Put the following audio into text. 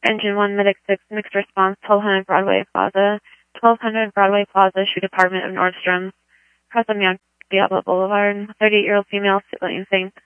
Engine 1, Medic 6, mixed response, 1200 Broadway Plaza. 1200 Broadway Plaza, Shoe Department of Nordstrom. Cross on Diablo Boulevard. 38-year-old female, civilian, thanks.